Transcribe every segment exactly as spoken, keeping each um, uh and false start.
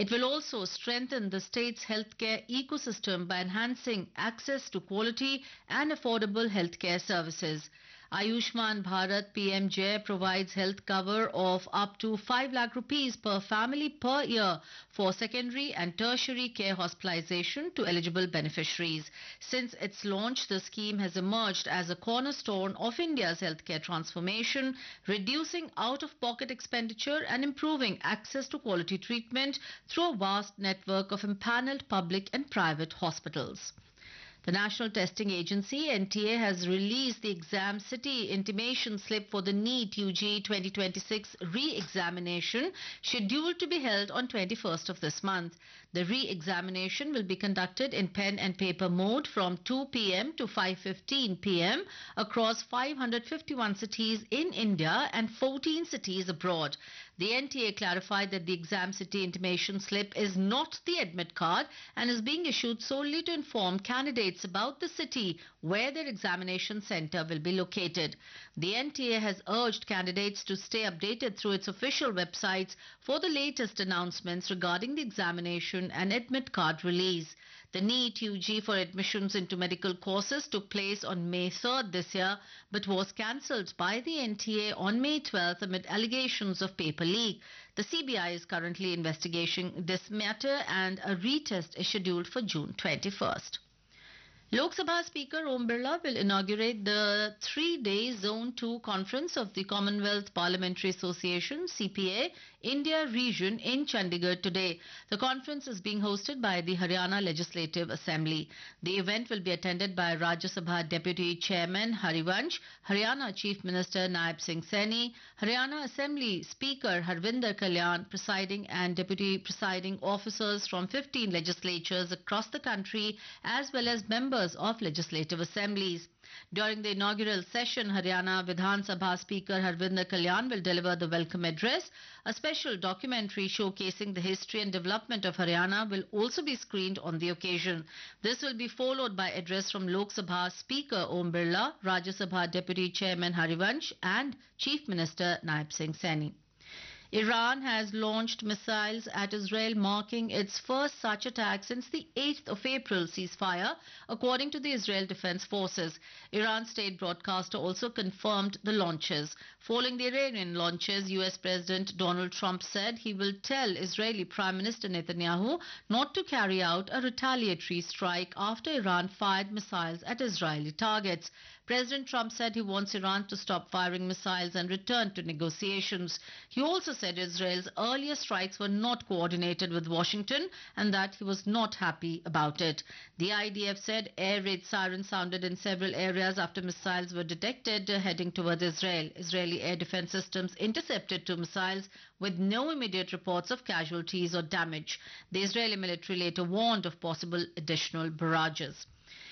It will also strengthen the state's healthcare ecosystem by enhancing access to quality and affordable healthcare services. Ayushman Bharat P M J provides health cover of up to five lakh rupees per family per year for secondary and tertiary care hospitalization to eligible beneficiaries. Since its launch, the scheme has emerged as a cornerstone of India's healthcare transformation, reducing out-of-pocket expenditure and improving access to quality treatment through a vast network of empaneled public and private hospitals. The National Testing Agency, N T A, has released the Exam City intimation slip for the NEET U G twenty twenty-six re-examination scheduled to be held on twenty-first of this month. The re-examination will be conducted in pen and paper mode from two p m to five fifteen p m across five hundred fifty-one cities in India and fourteen cities abroad. The N T A clarified that the Exam City intimation slip is not the admit card and is being issued solely to inform candidates about the city where their examination center will be located. The N T A has urged candidates to stay updated through its official websites for the latest announcements regarding the examination and admit card release. The NEET U G for admissions into medical courses took place on May third this year, but was cancelled by the N T A on May twelfth amid allegations of paper leak. The C B I is currently investigating this matter and a retest is scheduled for June twenty-first. Lok Sabha Speaker Om Birla will inaugurate the three-day Zone two conference of the Commonwealth Parliamentary Association C P A India region in Chandigarh today. The conference is being hosted by the Haryana Legislative Assembly. The event will be attended by Rajya Sabha Deputy Chairman Harivansh, Haryana Chief Minister Naib Singh Saini, Haryana Assembly Speaker Harvinder Kalyan, presiding and deputy presiding officers from fifteen legislatures across the country, as well as members of legislative assemblies. During the inaugural session, Haryana Vidhan Sabha Speaker Harvinder Kalyan will deliver the welcome address. A special documentary showcasing the history and development of Haryana will also be screened on the occasion. This will be followed by address from Lok Sabha Speaker Om Birla, Rajya Sabha Deputy Chairman Harivansh and Chief Minister Naib Singh Saini. Iran has launched missiles at Israel, marking its first such attack since the eighth of April ceasefire, according to the Israel Defense Forces. Iran's state broadcaster also confirmed the launches. Following the Iranian launches, U S President Donald Trump said he will tell Israeli Prime Minister Netanyahu not to carry out a retaliatory strike after Iran fired missiles at Israeli targets. President Trump said he wants Iran to stop firing missiles and return to negotiations. He also said Israel's earlier strikes were not coordinated with Washington and that he was not happy about it. The I D F said air raid sirens sounded in several areas after missiles were detected heading toward Israel. Israeli air defense systems intercepted two missiles with no immediate reports of casualties or damage. The Israeli military later warned of possible additional barrages.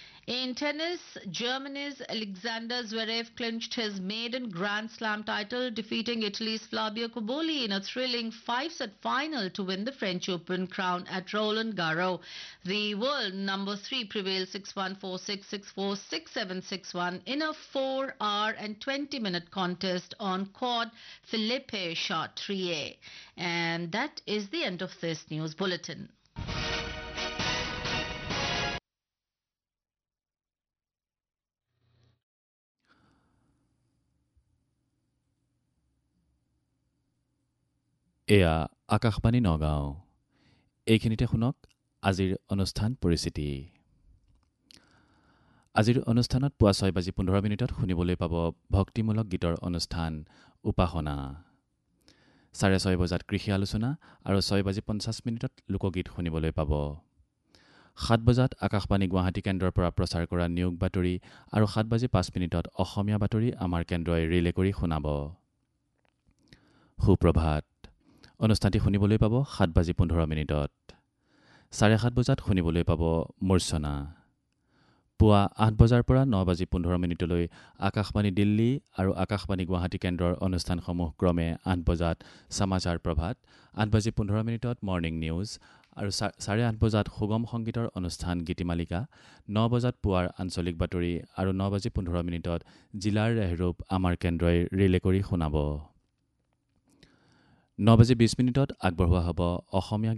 In tennis, Germany's Alexander Zverev clinched his maiden Grand Slam title, defeating Italy's Flavio Cobolli in a thrilling five-set final to win the French Open crown at Roland Garros. The world number three prevailed six one, four six, six four, six seven, six one in a four hour and twenty minute contest on court Philippe Chatrier. And that is the end of this news bulletin. এয়া আকাশবাণী নগাঁও। এইখিনিতে শুনক আজিৰ অনুষ্ঠান পৰিস্থিতি। আজিৰ অনুষ্ঠানত পুৱা ছয় বাজি পোন্ধৰ মিনিটত শুনিবলৈ পাব ভক্তিমূলক গীতৰ অনুষ্ঠান উপাসনা। চাৰে ছয় বজাত কৃষি আলোচনা আৰু ছয় বাজি পঞ্চাছ মিনিটত লোকগীত শুনিবলৈ পাব। সাত বজাত আকাশবাণী গুৱাহাটী কেন্দ্ৰৰ পৰা প্ৰচাৰ কৰা নিয়োগ বাতৰি আৰু সাত বাজি পাঁচ মিনিটত অসমীয়া বাতৰি আমাৰ কেন্দ্ৰই ৰিলে কৰি শুনাব। সুপ্ৰভাত। অনুষ্ঠানটি শুনিবলৈ পাব সাত বাজি পোন্ধৰ মিনিটত। চাৰে সাত বজাত শুনিবলৈ পাব মূৰ্ছনা। পুৱা আঠ বজাৰ পৰা ন বাজি পোন্ধৰ মিনিটলৈ আকাশবাণী দিল্লী আৰু আকাশবাণী গুৱাহাটী কেন্দ্ৰৰ অনুষ্ঠানসমূহ ক্ৰমে আঠ বজাত সমাচাৰ প্ৰভাত, আঠ বাজি পোন্ধৰ মিনিটত মৰ্ণিং নিউজ আৰু চাৰে আঠ বজাত সুগম সংগীতৰ অনুষ্ঠান গীতিমালিকা, ন বজাত পুৱাৰ আঞ্চলিক বাতৰি আৰু ন বাজি পোন্ধৰ মিনিটত জিলাৰ ৰেহৰূপ আমাৰ কেন্দ্ৰই ৰিলে কৰি শুনাব। ন বাজি বিছ মিনিটত আগবঢ়োৱা হ'ব অসমীয়া